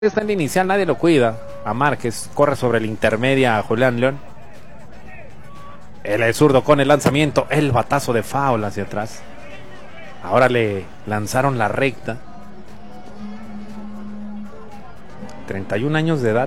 Está en la inicial, nadie lo cuida. A Márquez, corre sobre la intermedia a Julián León. El zurdo con el lanzamiento, el batazo de foul hacia atrás. Ahora le lanzaron la recta. 31 años de edad.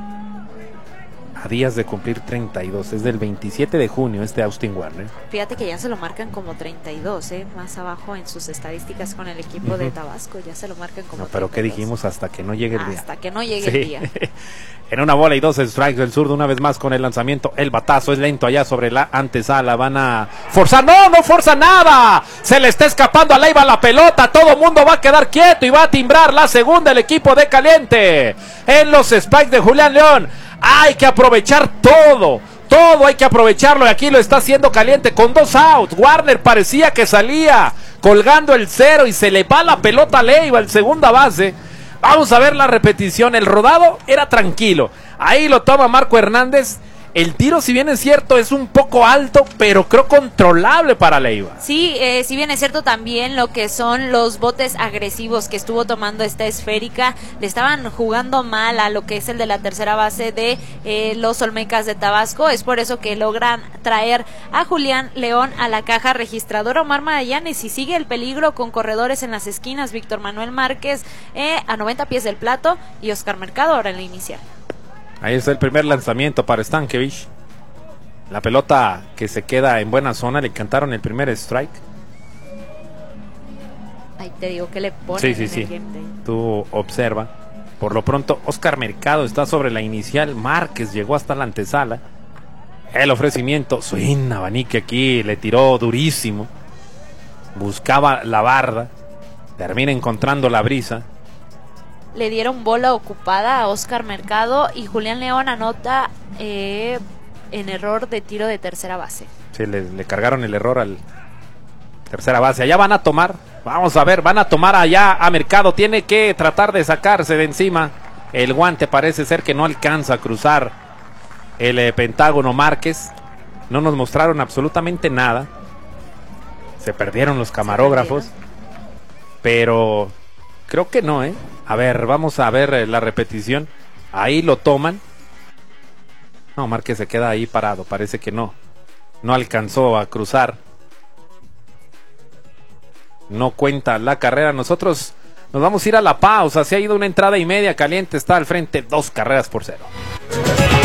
A días de cumplir 32. Es del 27 de junio Austin Warner. Fíjate que ya se lo marcan como 32, más abajo en sus estadísticas con el equipo de Tabasco. Ya se lo marcan como 32. Pero ¿qué dijimos? Hasta que no llegue el día. Hasta que no llegue el día. En una bola y 2 strikes del zurdo una vez más con el lanzamiento. El batazo es lento allá sobre la antesala. Van a forzar. ¡No! ¡No forza nada! Se le está escapando a Leiva la pelota. Todo mundo va a quedar quieto y va a timbrar la segunda el equipo de Caliente. En los spikes de Julián León. Hay que aprovechar todo hay que aprovecharlo y aquí lo está haciendo Caliente con 2 outs. Warner parecía que salía colgando el cero y se le va la pelota a Leiva, el segunda base. Vamos a ver la repetición, el rodado era tranquilo, ahí lo toma Marco Hernández. El tiro, si bien es cierto, es un poco alto, pero creo controlable para Leiva. Sí, si bien es cierto también lo que son los botes agresivos que estuvo tomando esta esférica, le estaban jugando mal a lo que es el de la tercera base de los Olmecas de Tabasco. Es por eso que logran traer a Julián León a la caja registradora. Omar Magallanes, y sigue el peligro con corredores en las esquinas. Víctor Manuel Márquez a 90 pies del plato y Oscar Mercado ahora en la inicial. Ahí está el primer lanzamiento para Stankiewicz. La pelota que se queda en buena zona. Le cantaron el primer strike. Ahí te digo que le ponen Sí. Tú observa. Por lo pronto, Oscar Mercado está sobre la inicial. Márquez llegó hasta la antesala. El ofrecimiento. Swing, abanique aquí. Le tiró durísimo. Buscaba la barda. Termina encontrando la brisa. Le dieron bola ocupada a Oscar Mercado y Julián León anota en error de tiro de tercera base. Sí, le cargaron el error al tercera base. Allá van a tomar, vamos a ver, van a tomar allá a Mercado. Tiene que tratar de sacarse de encima el guante. Parece ser que no alcanza a cruzar el pentágono Márquez. No nos mostraron absolutamente nada. Se perdieron los camarógrafos. Pero creo que no, A ver, vamos a ver la repetición. Ahí lo toman. No, Márquez se queda ahí parado. Parece que no alcanzó a cruzar. No cuenta la carrera. Nosotros nos vamos a ir a la pausa. Se ha ido una entrada y media. Caliente está al frente 2 carreras por 0.